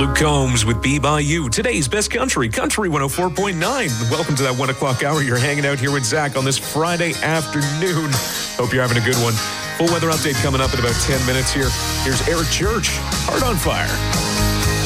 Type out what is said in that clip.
Luke Combs with Be By You. Today's best country, Country 104.9. Welcome to that 1 o'clock hour. You're hanging out here with Zach on this Friday afternoon. Hope you're having a good one. Full weather update coming up in about 10 minutes here. Here's Eric Church, Heart on Fire.